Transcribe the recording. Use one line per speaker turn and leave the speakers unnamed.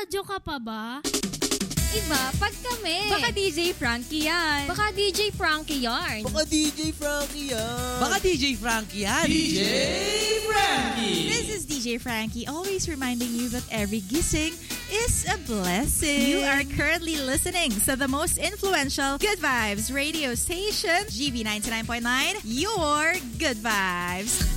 Nagre-radyo ka pa ba?
Iba, pag kami.
Baka DJ Frankie yan.
Baka DJ Frankie yarn.
Baka DJ Frankie yan.
Baka DJ Frankie yan.
DJ Frankie.
This is DJ Frankie, always reminding you that every gising is a blessing. You are currently listening to the most influential Good Vibes radio station, GB 99.9, your Good Vibes.